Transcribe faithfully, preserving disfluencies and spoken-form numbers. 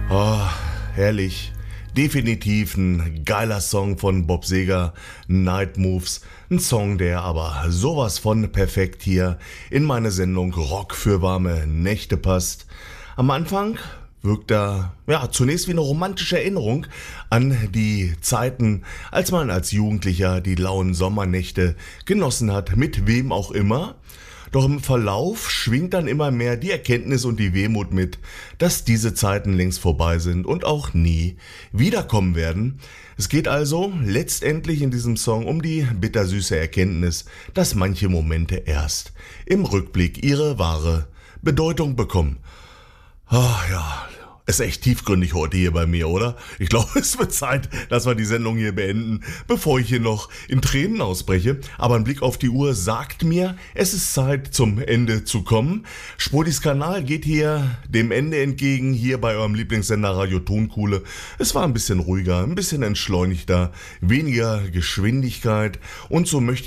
Oh, herrlich. Definitiv ein geiler Song von Bob Seger, Night Moves. Ein Song, der aber sowas von perfekt hier in meine Sendung Rock für warme Nächte passt. Am Anfang wirkt er ja zunächst wie eine romantische Erinnerung an die Zeiten, als man als Jugendlicher die lauen Sommernächte genossen hat, mit wem auch immer. Doch im Verlauf schwingt dann immer mehr die Erkenntnis und die Wehmut mit, dass diese Zeiten längst vorbei sind und auch nie wiederkommen werden. Es geht also letztendlich in diesem Song um die bittersüße Erkenntnis, dass manche Momente erst im Rückblick ihre wahre Bedeutung bekommen. Ach ja, ist echt tiefgründig heute hier bei mir, oder? Ich glaube, es wird Zeit, dass wir die Sendung hier beenden, bevor ich hier noch in Tränen ausbreche. Aber ein Blick auf die Uhr sagt mir, es ist Zeit, zum Ende zu kommen. Spodis Kanal geht hier dem Ende entgegen, hier bei eurem Lieblingssender Radio Tonkuhle. Es war ein bisschen ruhiger, ein bisschen entschleunigter, weniger Geschwindigkeit. Und so möchte